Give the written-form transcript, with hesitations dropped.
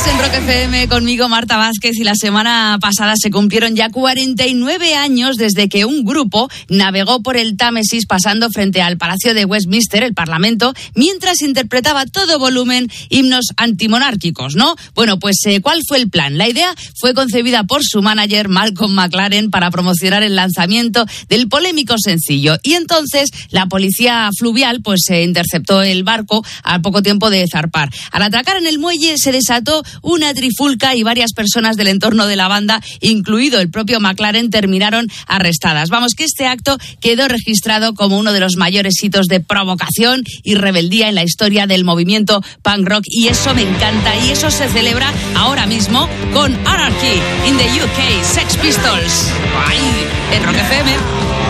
Estás en Rock FM conmigo, Marta Vázquez, y la semana pasada se cumplieron ya 49 años desde que un grupo navegó por el Támesis pasando frente al Palacio de Westminster, el Parlamento, mientras interpretaba a todo volumen himnos antimonárquicos, ¿no? Bueno, pues ¿cuál fue el plan? La idea fue concebida por su manager, Malcolm McLaren, para promocionar el lanzamiento del polémico sencillo. Y entonces la policía fluvial pues interceptó el barco al poco tiempo de zarpar. Al atracar en el muelle se desató una trifulca y varias personas del entorno de la banda, incluido el propio McLaren, terminaron arrestadas. Vamos, que este acto quedó registrado como uno de los mayores hitos de provocación y rebeldía en la historia del movimiento punk rock, y eso me encanta, y eso se celebra ahora mismo con Anarchy in the UK, Sex Pistols. ¡Ay! En Rock FM.